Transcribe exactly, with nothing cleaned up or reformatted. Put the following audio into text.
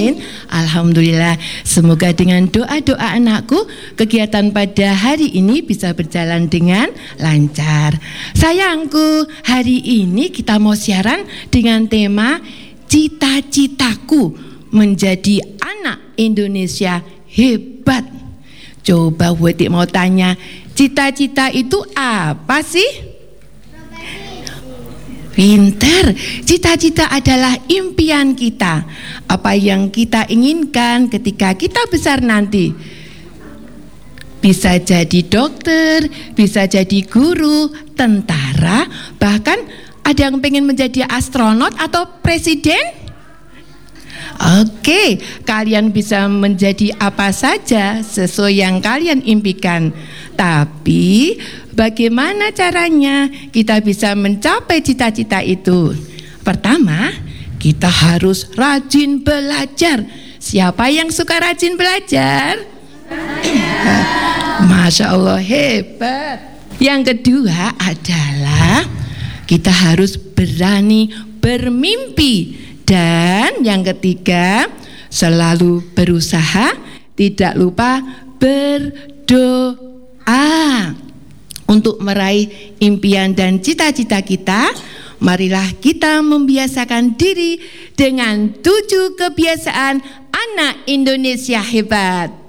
Amin. Alhamdulillah. Semoga dengan doa-doa anakku, kegiatan pada hari ini bisa berjalan dengan lancar. Sayangku, hari ini kita mau siaran dengan tema cita-citaku menjadi anak Indonesia hebat. Coba Wedik mau tanya, cita-cita itu apa sih? Pinter. Cita-cita adalah impian kita, apa yang kita inginkan ketika kita besar nanti. Bisa jadi dokter, bisa jadi guru, tentara, bahkan ada yang pengen menjadi astronot atau presiden. Oke, kalian bisa menjadi apa saja sesuai yang kalian impikan. Tapi bagaimana caranya kita bisa mencapai cita-cita itu? Pertama, kita harus rajin belajar. Siapa yang suka rajin belajar? Masya Allah, hebat. Yang kedua adalah kita harus berani bermimpi. Dan yang ketiga, selalu berusaha, tidak lupa berdoa untuk meraih impian dan cita-cita kita. Marilah kita membiasakan diri dengan tujuh kebiasaan anak Indonesia hebat.